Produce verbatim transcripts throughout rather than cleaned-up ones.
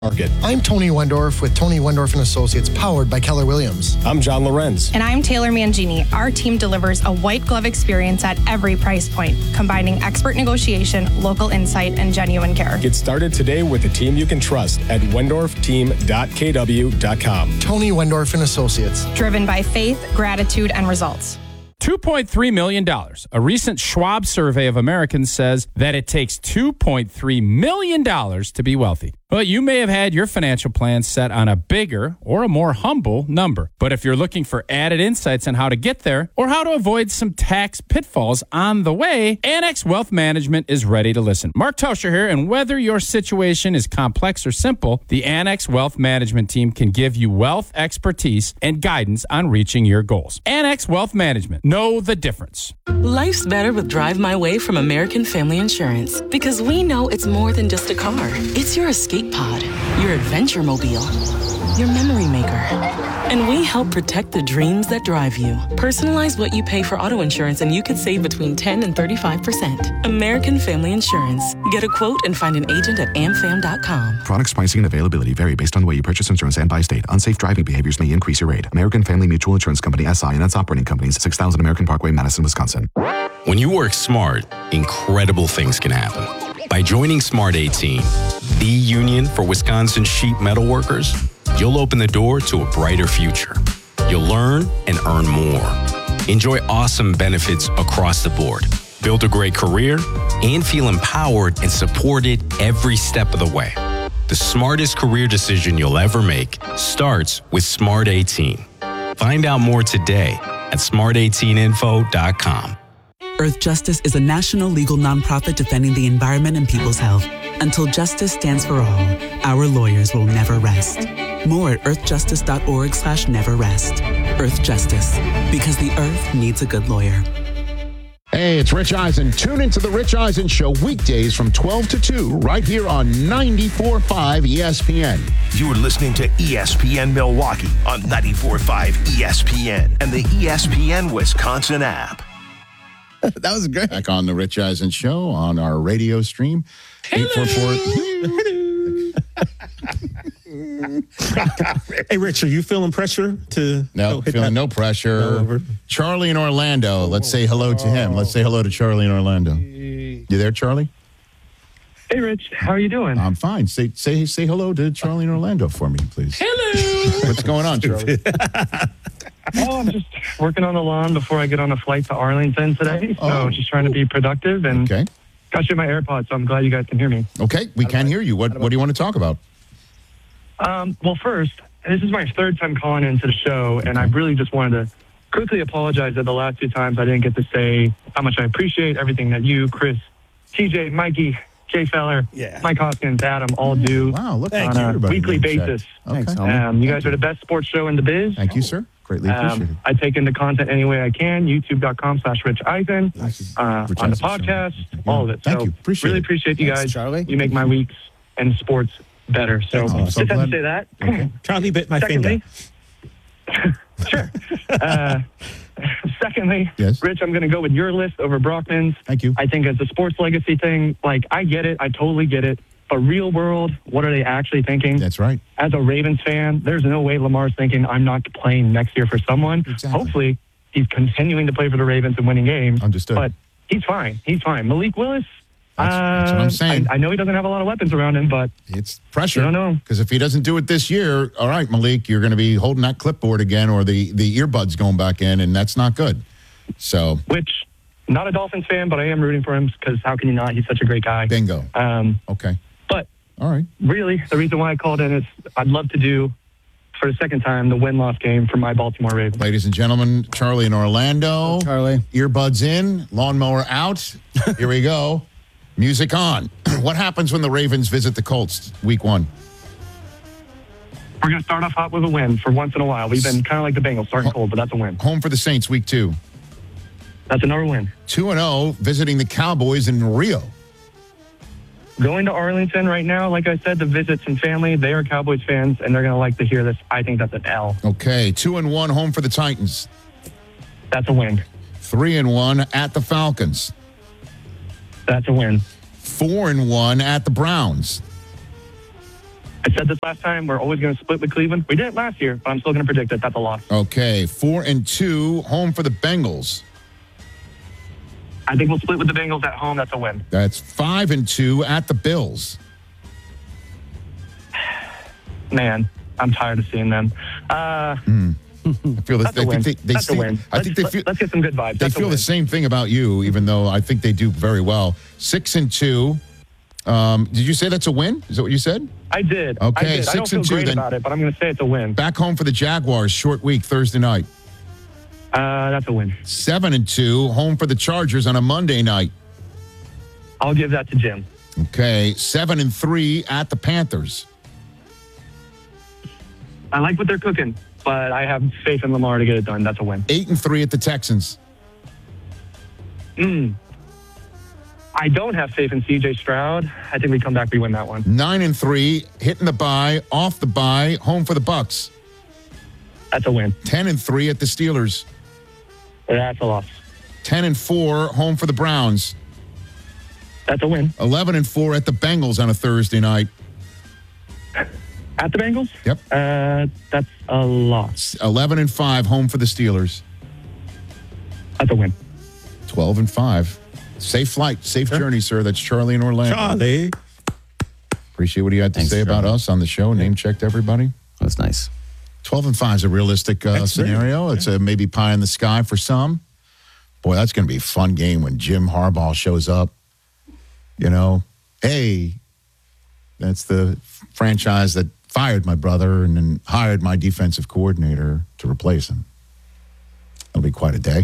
Market. I'm Tony Wendorf with Tony Wendorf and Associates, powered by Keller Williams. I'm John Lorenz. And I'm Taylor Mangini. Our team delivers a white glove experience at every price point, combining expert negotiation, local insight, and genuine care. Get started today with a team you can trust at wendorf team dot k w dot com. Tony Wendorf and Associates. Driven by faith, gratitude, and results. two point three million dollars. A recent Schwab survey of Americans says that it takes two point three million dollars to be wealthy. Well, you may have had your financial plan set on a bigger or a more humble number. But if you're looking for added insights on how to get there or how to avoid some tax pitfalls on the way, Annex Wealth Management is ready to listen. Mark Toscher here, and whether your situation is complex or simple, the Annex Wealth Management team can give you wealth expertise and guidance on reaching your goals. Annex Wealth Management. Know the difference. Life's better with Drive My Way from American Family Insurance, because we know it's more than just a car. It's your escape pod, your adventure mobile, your memory maker. And we help protect the dreams that drive you. Personalize what you pay for auto insurance and you could save between ten and thirty-five percent. American Family Insurance. Get a quote and find an agent at am fam dot com. Products, pricing, and availability vary based on the way you purchase insurance and by state. Unsafe driving behaviors may increase your rate. American Family Mutual Insurance Company, S I and its operating companies, six thousand American Parkway, Madison, Wisconsin. When you work smart, incredible things can happen. By joining Smart eighteen, the union for Wisconsin sheet metal workers, you'll open the door to a brighter future. You'll learn and earn more. Enjoy awesome benefits across the board. Build a great career and feel empowered and supported every step of the way. The smartest career decision you'll ever make starts with Smart eighteen. Find out more today at smart eighteen info dot com. Earth Justice is a national legal nonprofit defending the environment and people's health. Until justice stands for all, our lawyers will never rest. More at earth justice dot org slash never rest. Earth Justice, because the earth needs a good lawyer. Hey, it's Rich Eisen. Tune into the Rich Eisen Show weekdays from twelve to two right here on ninety-four point five E S P N. You're listening to E S P N Milwaukee on ninety-four point five E S P N and the E S P N Wisconsin app. That was great. Back on the Rich Eisen Show on our radio stream. eight four four Hey, Rich, are you feeling pressure to... No, feeling no pressure. Charlie in Orlando. Let's say hello to him. Let's say hello to Charlie in Orlando. You there, Charlie? Hey, Rich. How are you doing? I'm fine. Say say say hello to Charlie in Orlando for me, please. Hello. What's going on, Charlie? Oh, I'm just working on the lawn before I get on a flight to Arlington today. So Oh. just trying to be productive and Okay. got you my AirPods, so I'm glad you guys can hear me. Okay, we can hear you. What What do you want to talk about? Um, well, first, this is my third time calling into the show, and I really just wanted to quickly apologize that the last two times I didn't get to say how much I appreciate everything that you, Chris, T J, Mikey, Jay Feller, Yeah. Mike Hoskins, Adam all do Wow, look Thank at on a everybody weekly being basis. checked. Okay. Thanks, Um, you guys are the best sports show in the biz. Thank you, sir. Greatly appreciate Um, I take into content any way I can, youtube.com slash Rich Eisen, uh, Rich on the Eisen Show. podcast, Yeah. all of it. Thank so you. Appreciate really it. appreciate you Thanks, guys. Charlie. You make my weeks and sports better. So I'm so just had glad- to say that. Okay. Charlie bit my Secondly, finger. sure. Uh, secondly, Yes. Rich, I'm going to go with your list over Brockman's. Thank you. I think as a sports legacy thing, like, I get it. I totally get it. But real world, what are they actually thinking? That's right. As a Ravens fan, there's no way Lamar's thinking, I'm not playing next year for someone. Exactly. Hopefully, he's continuing to play for the Ravens and winning games. Understood. But he's fine. He's fine. Malik Willis, That's- that's what I'm uh, saying. I, I know he doesn't have a lot of weapons around him, but It's pressure. You don't know. Because if he doesn't do it this year, all right, Malik, you're going to be holding that clipboard again or the, the earbuds going back in, and that's not good. So, which, not a Dolphins fan, but I am rooting for him because how can you not? He's such a great guy. bingo. Um, Okay. but All right. really, the reason why I called in is I'd love to do, for the second time, the win-loss game for my Baltimore Ravens. Ladies and gentlemen, Charlie in Orlando. Charlie. Earbuds in, lawnmower out. Here we go. Music on. What happens when the Ravens visit the Colts week one? We're going to start off hot with a win for once in a while. We've been kind of like the Bengals, starting cold, but that's a win. Home for the Saints week two. That's another win. two and oh, visiting the Cowboys in Rio. Going to Arlington right now, like I said, to visit some family. They are Cowboys fans, and they're going to like to hear this. I think that's an L. Okay, two and one, home for the Titans. That's a win. Three and one at the Falcons. That's a win. Four and one at the Browns. I said this last time, we're always going to split with Cleveland. We did it last year, but I'm still going to predict that that's a loss. Okay, four and two, home for the Bengals. I think we'll split with the Bengals at home. That's a win. That's five and two at the Bills. Man, I'm tired of seeing them. Uh, mm. I feel that that's a I win. think they, they that's see, a win. I Let's, think they feel. let's get some good vibes. They That's a feel win. the same thing about you, even though I think they do very well. Six and two. Um, did you say that's a win? Is that what you said? I did. Okay, I did. six I don't feel and two. great Then about it, but I'm going to say it's a win. Back home for the Jaguars. Short week Thursday night. Uh, that's a win. Seven and two. Home for the Chargers on a Monday night. I'll give that to Jim. Okay, seven and three at the Panthers. I like what they're cooking, but I have faith in Lamar to get it done. That's a win. Eight and three at the Texans. Mm. I don't have faith in C J Stroud. I think we come back, we win that one. Nine and three, hitting the bye, off the bye, home for the Bucks. That's a win. Ten and three at the Steelers. That's a loss. Ten and four, home for the Browns. That's a win. Eleven and four at the Bengals on a Thursday night. At the Bengals? Yep. Uh, that's a loss. Eleven and five, home for the Steelers. That's a win. Twelve and five. Safe flight, safe sure. journey, sir. That's Charlie in Orlando. Charlie. Appreciate what he had to Thanks, say Charlie. about us on the show. Name checked everybody. That's nice. Twelve and five is a realistic uh, scenario. Great. It's a maybe pie in the sky for some. Boy, that's going to be a fun game when Jim Harbaugh shows up. You know, hey, that's the franchise that fired my brother and then hired my defensive coordinator to replace him. It'll be quite a day.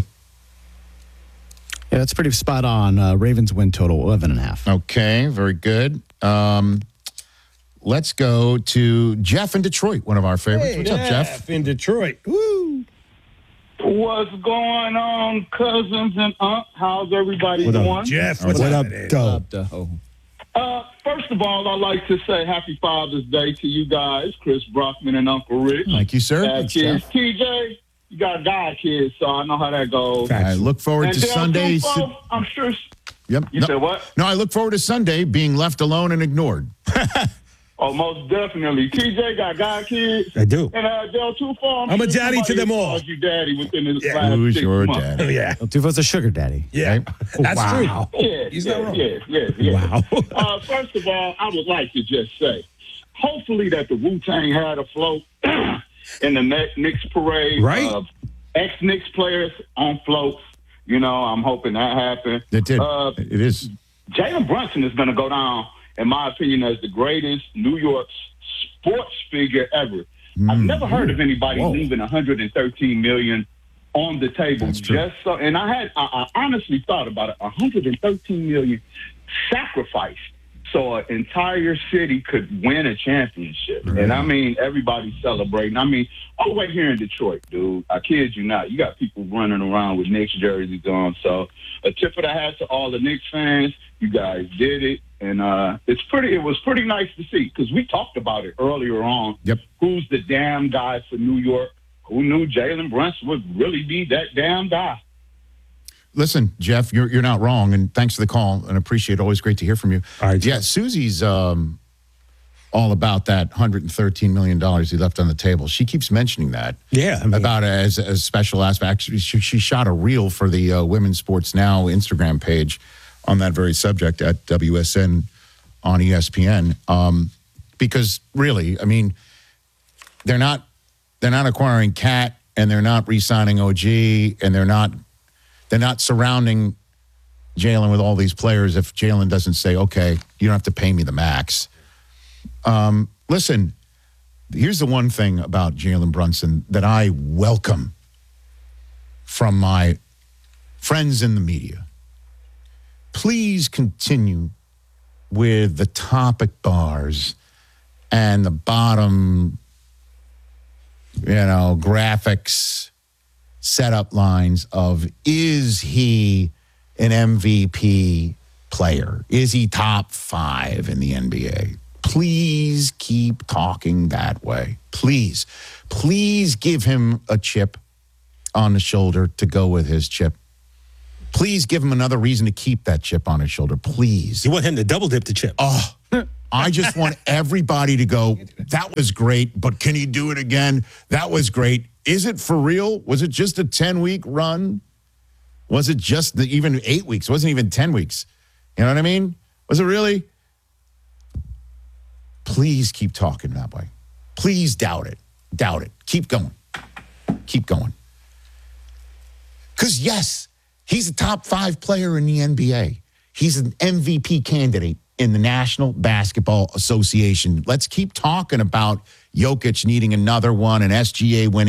Yeah, that's pretty spot on. Uh, Ravens win total eleven and a half. Okay, very good. Um, let's go to Jeff in Detroit, one of our favorites. Hey, What's Jeff up, Jeff? in Detroit. Woo! What's going on, cousins and aunt? How's everybody what doing? Up, Jeff? What's what up, Doe? Uh, first of all, I'd like to say Happy Father's Day to you guys, Chris Brockman and Uncle Rich. Thank you, sir. Uh, kids, T J, you got a guy, kid, so I know how that goes. I look forward and to Del Sunday. Tufo, I'm sure. Yep. You no, said what? No, I look forward to Sunday being left alone and ignored. Oh, most definitely. T J got guy kids. I do. And uh, Del Tufo, I'm, I'm sure a daddy to them all. You daddy within the Yeah. last Who's six your months. daddy? Oh, yeah. Well, Tufo's a sugar daddy. Yeah. Right? That's Wow. true. Yeah, He's yeah, not wrong. yeah, yeah, yeah. Wow. uh, first of all, I would like to just say, hopefully that the Wu-Tang had a float in the Ne- Knicks parade. Right. Of ex-Knicks players on floats. You know, I'm hoping that happened. It did. Uh, it is. Jalen Brunson is going to go down, in my opinion, as the greatest New York sports figure ever. Mm. I've never heard of anybody Whoa. leaving one hundred thirteen million dollars on the table. That's true. Just so, and I had, I, I honestly thought about it, one hundred thirteen million dollars sacrificed so an entire city could win a championship. Right. And I mean, everybody's celebrating. I mean, all the way here in Detroit, dude, I kid you not, you got people running around with Knicks jerseys on. So a tip of the hat to all the Knicks fans. You guys did it. And uh, it's pretty. It was pretty nice to see because we talked about it earlier on. Yep. Who's the damn guy for New York? Who knew Jalen Brunson would really be that damn guy? Listen, Jeff, you're you're not wrong, and thanks for the call, and appreciate it. Always great to hear from you. All right, yeah, Susie's um, all about that one hundred thirteen million dollars he left on the table. She keeps mentioning that. Yeah, I mean, about it as a special aspect. Actually, she, she shot a reel for the uh, Women's Sports Now Instagram page on that very subject at W S N on E S P N. Um, because really, I mean, they're not they're not acquiring Cat, and they're not re-signing O G, and they're not they're not surrounding Jalen with all these players if Jalen doesn't say, okay, you don't have to pay me the max. Um, listen, here's the one thing about Jalen Brunson that I welcome from my friends in the media. Please continue with the topic bars and the bottom, you know, graphics, setup lines of, is he an M V P player? Is he top five in the N B A? Please keep talking that way. Please. Please give him a chip on the shoulder to go with his chip. Please give him another reason to keep that chip on his shoulder. Please. You want him to double dip the chip. Oh, I just want everybody to go, that was great, but can he do it again? That was great. Is it for real? Was it just a ten-week run? Was it just the, even eight weeks? It wasn't even ten weeks. You know what I mean? Was it really? Please keep talking that way. Please doubt it. Doubt it. Keep going. Keep going. Because, yes, he's a top five player in the N B A. He's an M V P candidate in the National Basketball Association. Let's keep talking about Jokic needing another one and S G A winning.